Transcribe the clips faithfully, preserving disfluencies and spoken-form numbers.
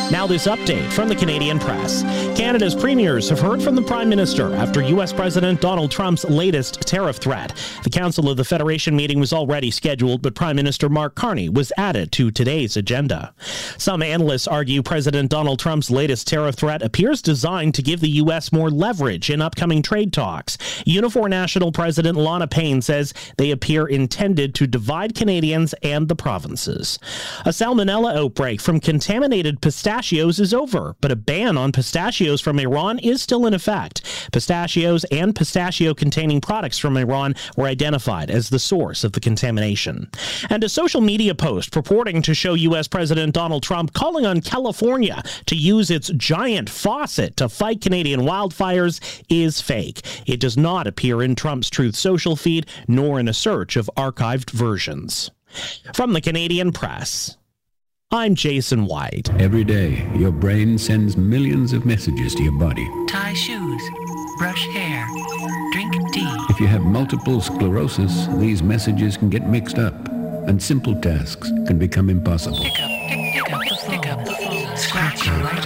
Now this update from the Canadian Press. Canada's premiers have heard from the Prime Minister after U S President Donald Trump's latest tariff threat. The Council of the Federation meeting was already scheduled, but Prime Minister Mark Carney was added to today's agenda. Some analysts argue President Donald Trump's latest tariff threat appears designed to give the U S more leverage in upcoming trade talks. Unifor National President Lana Payne says they appear intended to divide Canadians and the provinces. A salmonella outbreak from contaminated pistachios is over, but a ban on pistachios from Iran is still in effect. Pistachios and pistachio-containing products from Iran were identified as the source of the contamination. And a social media post purporting to show U S President Donald Trump calling on California to use its giant faucet to fight Canadian wildfires is fake. It does not appear in Trump's Truth Social feed, nor in a search of archived versions. From the Canadian Press, I'm Jason White. Every day, your brain sends millions of messages to your body. Tie shoes, brush hair, drink tea. If you have multiple sclerosis, these messages can get mixed up, and simple tasks can become impossible. Pick up, pick, pick up the phone. Pick up the phone. Scratch your right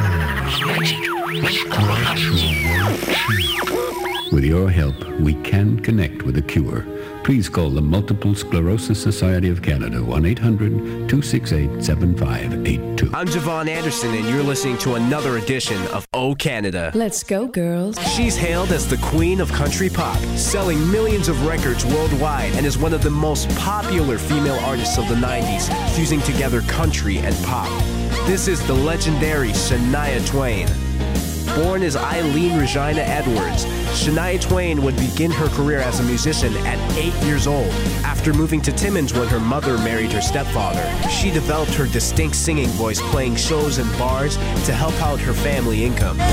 cheek. Scratch your right cheek. With your help, we can connect with a cure. Please call the Multiple Sclerosis Society of Canada, one eight hundred two six eight seven five eight two. I'm Javon Anderson, and you're listening to another edition of O Canada. Let's go, girls. She's hailed as the queen of country pop, selling millions of records worldwide, and is one of the most popular female artists of the nineties, fusing together country and pop. This is the legendary Shania Twain. Born as Eileen Regina Edwards, Shania Twain would begin her career as a musician at eight years old. After moving to Timmins when her mother married her stepfather, she developed her distinct singing voice playing shows in bars to help out her family income.